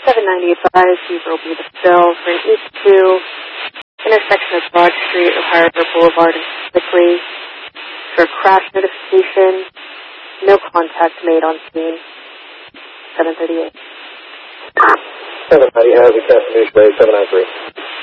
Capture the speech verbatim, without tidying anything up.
seven ninety advised you will be the fill for an east two, intersection of Broad Street, Ohio River Boulevard, and specifically for crash notification, no contact made on scene. seven thirty-eight. seven ninety has a cancellation rate seven nine three.